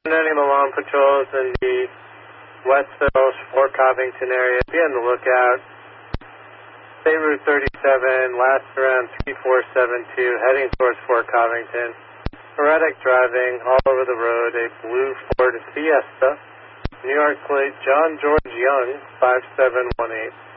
Any Milan patrols in the Westville, Fort Covington area, be on the lookout. State Route 37, last around 3472, heading towards Fort Covington. Erratic driving all over the road, a blue Ford Fiesta. New York plate John George Young, 5718.